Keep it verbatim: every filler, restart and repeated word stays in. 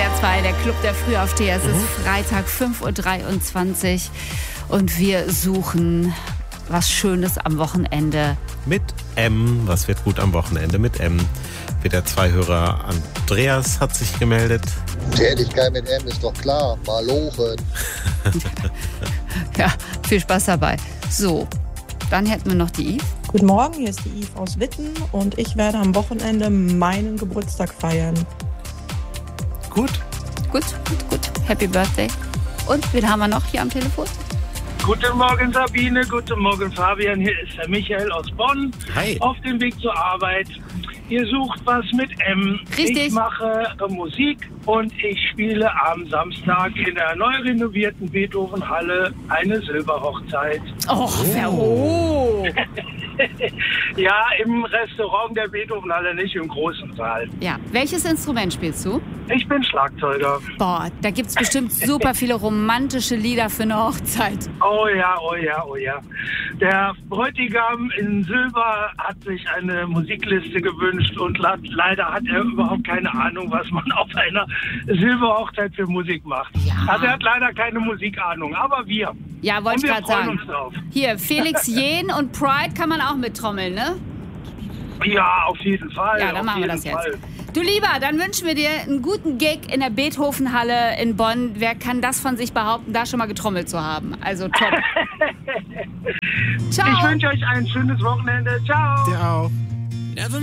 R zwei, der Club der Frühaufsteher. Es mhm. ist Freitag, fünf Uhr dreiundzwanzig und wir suchen was Schönes am Wochenende. Mit M. Was wird gut am Wochenende mit M? W D R zwei Hörer Andreas hat sich gemeldet. Tätigkeit mit M ist doch klar. Malochen. Ja, viel Spaß dabei. So, dann hätten wir noch die Yves. Guten Morgen, hier ist die Yves aus Witten und ich werde am Wochenende meinen Geburtstag feiern. Gut. Gut, gut, gut. Happy Birthday. Und wen haben wir noch hier am Telefon? Guten Morgen Sabine, guten Morgen Fabian, hier ist der Michael aus Bonn. Hi. Auf dem Weg zur Arbeit. Ihr sucht was mit M. Richtig. Ich mache Musik und ich spiele am Samstag in der neu renovierten Beethoven-Halle eine Silberhochzeit. Och, oh. Ja, im Restaurant der Beethoven-Halle, nicht im großen Saal. Ja, welches Instrument spielst du? Ich bin Schlagzeuger. Boah, da gibt's bestimmt super viele romantische Lieder für eine Hochzeit. Oh ja, oh ja, oh ja. Der Bräutigam in Silber hat sich eine Musikliste gewünscht und leider hat er überhaupt keine Ahnung, was man auf einer Silberhochzeit für Musik macht. Ja. Also er hat leider keine Musikahnung, aber wir. Ja, wollte ich gerade sagen. Uns drauf. Hier, Felix Jähn und Pride kann man auch mittrommeln, ne? Ja, auf jeden Fall. Ja, dann machen wir das jetzt. Fall. Du Lieber, dann wünschen wir dir einen guten Gig in der Beethoven-Halle in Bonn. Wer kann das von sich behaupten, da schon mal getrommelt zu haben? Also top. Ciao. Ich wünsche euch ein schönes Wochenende. Ciao. Dir auch.